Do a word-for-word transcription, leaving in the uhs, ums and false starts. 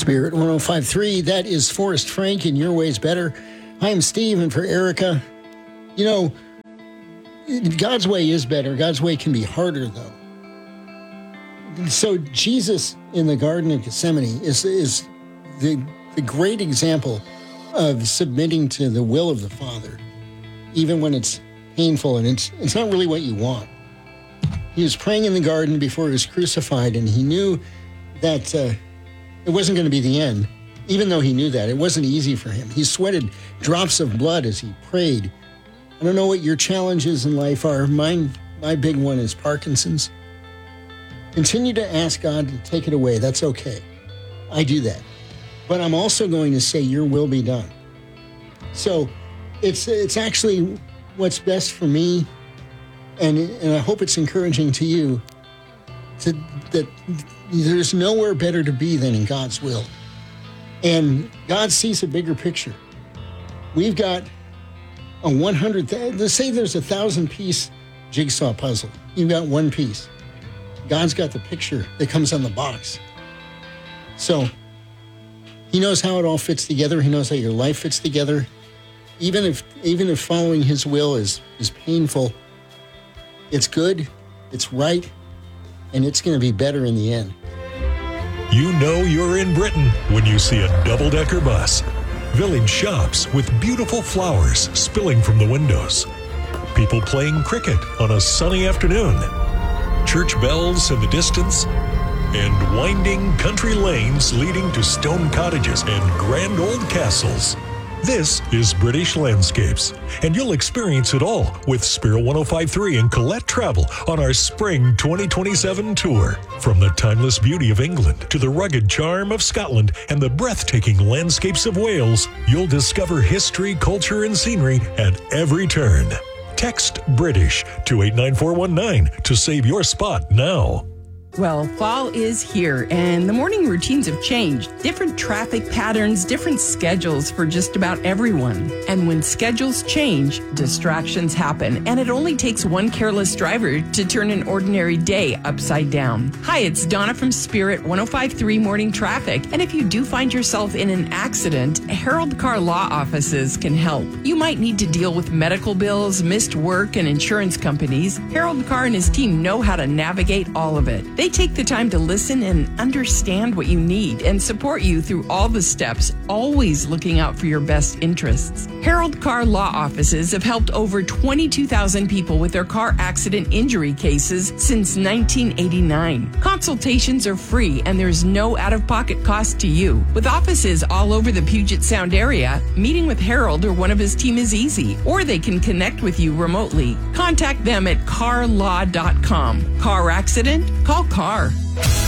Spirit one oh five point three, that is Forrest Frank and Your Way's Better. I am Steve, and for Erica, you know, God's way is better. God's way can be harder, though. So Jesus in the Garden of Gethsemane is, is the, the great example of submitting to the will of the Father, even when it's painful and it's, it's not really what you want. He was praying in the garden before he was crucified, and he knew that uh, it wasn't going to be the end. Even though he knew that, it wasn't easy for him. He sweated drops of blood as he prayed. I don't know what your challenges in life are. Mine, my big one is Parkinson's. Continue to ask God to take it away. That's okay. I do that. But I'm also going to say, your will be done. So it's it's actually what's best for me, and, and I hope it's encouraging to you, to, that there's nowhere better to be than in God's will. And God sees a bigger picture. We've got a one hundred, let's say there's a thousand-piece jigsaw puzzle. You've got one piece. God's got the picture that comes on the box. So he knows how it all fits together. He knows how your life fits together. Even if even if following his will is, is painful, it's good, it's right, and it's going to be better in the end. You know you're in Britain when you see a double-decker bus. Village shops with beautiful flowers spilling from the windows. People playing cricket on a sunny afternoon. Church bells in the distance. And winding country lanes leading to stone cottages and grand old castles. This is British Landscapes, and you'll experience it all with Spirit one oh five point three and Colette Travel on our Spring twenty twenty-seven tour. From the timeless beauty of England to the rugged charm of Scotland and the breathtaking landscapes of Wales, you'll discover history, culture, and scenery at every turn. Text BRITISH to eight nine four one nine to save your spot now. Well, fall is here, and the morning routines have changed. Different traffic patterns, different schedules for just about everyone. And when schedules change, distractions happen, and it only takes one careless driver to turn an ordinary day upside down. Hi, it's Donna from Spirit one oh five point three Morning Traffic, and if you do find yourself in an accident, Harold Car Law Offices can help. You might need to deal with medical bills, missed work, and insurance companies. Harold Car and his team know how to navigate all of it. They take the time to listen and understand what you need and support you through all the steps, always looking out for your best interests. Harold Car Law Offices have helped over twenty-two thousand people with their car accident injury cases since nineteen eighty-nine. Consultations are free and there's no out-of-pocket cost to you. With offices all over the Puget Sound area, meeting with Harold or one of his team is easy, or they can connect with you remotely. Contact them at car law dot com. Car accident? Call CAR.